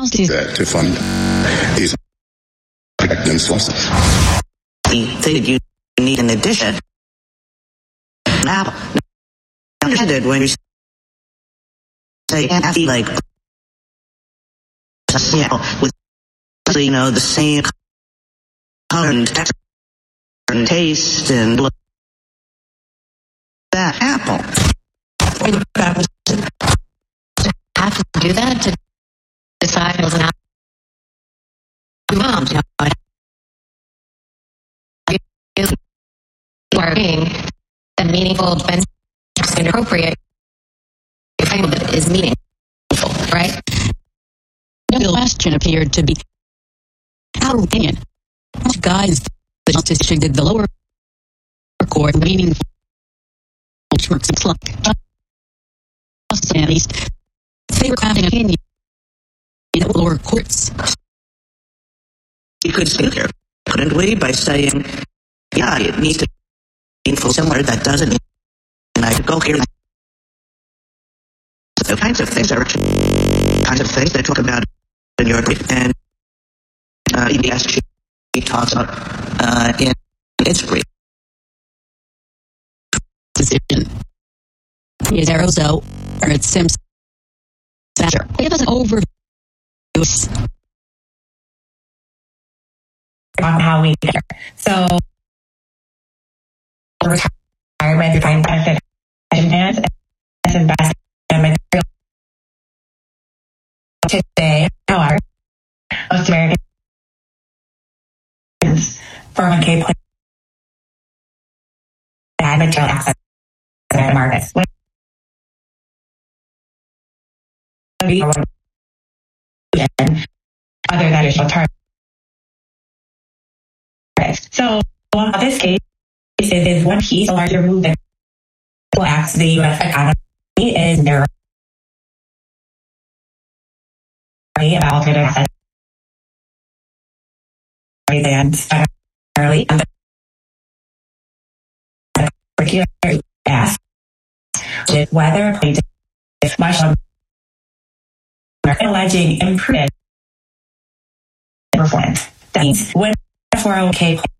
that to fund these guidance losses. The thing that you need in addition, now, understood when you say, like, with, the same color and texture and taste and look, that apple. Have to do that to decide as an apple. Being a meaningful, and appropriate that is meaningful, right? The question appeared to be our opinion. Which guides the justice did the lower court meaningful works like justice at least favor crafting opinion in the lower courts. We could speak here, couldn't we, by saying, yeah, it needs to be meaningful somewhere. That doesn't mean I could go here. The kinds of things that talk about in your brief, and EBS she talks about in its brief. Decision is Arozo or it's Simpson. Give us an overview on how we get there. So, retirement defined benefit plans as investment material. Today, however, most Americans 401k plan bad material access to the markets. Other than additional targets. So, this case is one piece, a larger movement that will ask the U.S. economy is narrow about alternative assets and primarily on the particular ask whether plaintiff must alleging improvement performance. That means when a 401k